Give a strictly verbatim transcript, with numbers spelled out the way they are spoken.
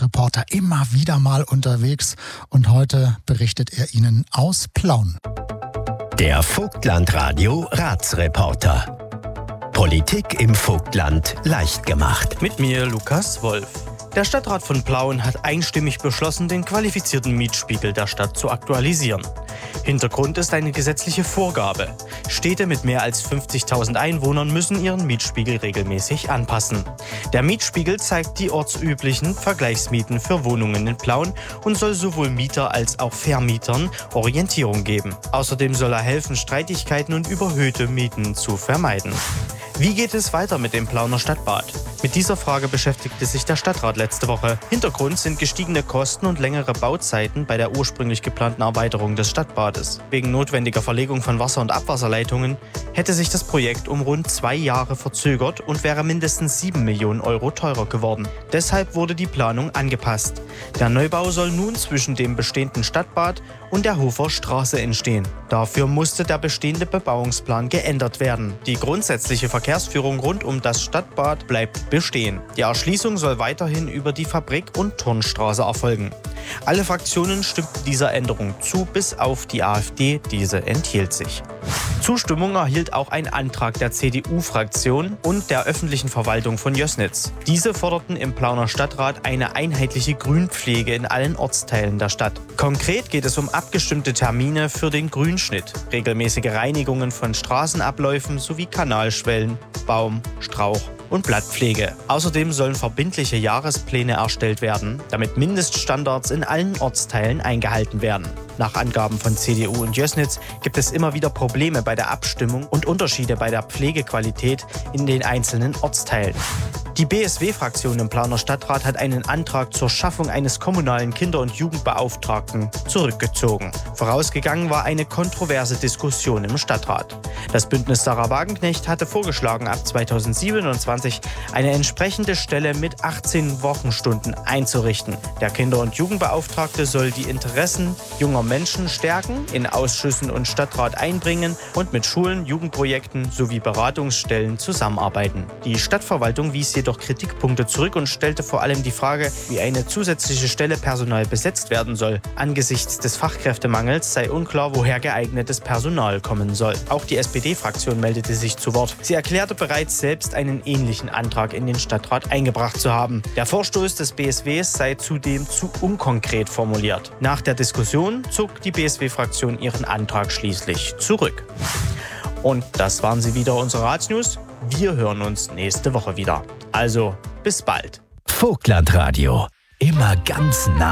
Ratsreporter immer wieder mal unterwegs und heute berichtet er Ihnen aus Plauen. Der Vogtlandradio Ratsreporter. Politik im Vogtland leicht gemacht. Mit mir Lukas Wolf. Der Stadtrat von Plauen hat einstimmig beschlossen, den qualifizierten Mietspiegel der Stadt zu aktualisieren. Hintergrund ist eine gesetzliche Vorgabe. Städte mit mehr als fünfzigtausend Einwohnern müssen ihren Mietspiegel regelmäßig anpassen. Der Mietspiegel zeigt die ortsüblichen Vergleichsmieten für Wohnungen in Plauen und soll sowohl Mieter als auch Vermietern Orientierung geben. Außerdem soll er helfen, Streitigkeiten und überhöhte Mieten zu vermeiden. Wie geht es weiter mit dem Plauner Stadtbad? Mit dieser Frage beschäftigte sich der Stadtrat letzte Woche. Hintergrund sind gestiegene Kosten und längere Bauzeiten bei der ursprünglich geplanten Erweiterung des Stadtbades. Wegen notwendiger Verlegung von Wasser- und Abwasserleitungen hätte sich das Projekt um rund zwei Jahre verzögert und wäre mindestens sieben Millionen Euro teurer geworden. Deshalb wurde die Planung angepasst. Der Neubau soll nun zwischen dem bestehenden Stadtbad und der Hofer Straße entstehen. Dafür musste der bestehende Bebauungsplan geändert werden. Die grundsätzliche Verkehrsführung rund um das Stadtbad bleibt bestehen. Die Erschließung soll weiterhin über die Fabrik- und Turnstraße erfolgen. Alle Fraktionen stimmten dieser Änderung zu, bis auf die AfD, diese enthielt sich. Zustimmung erhielt auch ein Antrag der C D U-Fraktion und der öffentlichen Verwaltung von Jößnitz. Diese forderten im Plauner Stadtrat eine einheitliche Grünpflege in allen Ortsteilen der Stadt. Konkret geht es um abgestimmte Termine für den Grünschnitt, regelmäßige Reinigungen von Straßenabläufen sowie Kanalschwellen, Baum-, Strauch- und Blattpflege. Außerdem sollen verbindliche Jahrespläne erstellt werden, damit Mindeststandards in allen Ortsteilen eingehalten werden. Nach Angaben von C D U und Jößnitz gibt es immer wieder Probleme bei der Abstimmung und Unterschiede bei der Pflegequalität in den einzelnen Ortsteilen. Die B S W-Fraktion im Plauner Stadtrat hat einen Antrag zur Schaffung eines kommunalen Kinder- und Jugendbeauftragten zurückgezogen. Vorausgegangen war eine kontroverse Diskussion im Stadtrat. Das Bündnis Sarah Wagenknecht hatte vorgeschlagen, ab zweitausendsiebenundzwanzig eine entsprechende Stelle mit achtzehn Wochenstunden einzurichten. Der Kinder- und Jugendbeauftragte soll die Interessen junger Menschen stärken, in Ausschüssen und Stadtrat einbringen und mit Schulen, Jugendprojekten sowie Beratungsstellen zusammenarbeiten. Die Stadtverwaltung wies jedoch Kritikpunkte zurück und stellte vor allem die Frage, wie eine zusätzliche Stelle personal besetzt werden soll. Angesichts des Fachkräftemangels sei unklar, woher geeignetes Personal kommen soll. Auch die S P D-Fraktion meldete sich zu Wort. Sie erklärte bereits selbst einen ähnlichen Antrag in den Stadtrat eingebracht zu haben. Der Vorstoß des B S Ws sei zudem zu unkonkret formuliert. Nach der Diskussion zog die B S W-Fraktion ihren Antrag schließlich zurück. Und das waren sie wieder, unsere Ratsnews. Wir hören uns nächste Woche wieder. Also, bis bald. Vogtlandradio. Immer ganz nah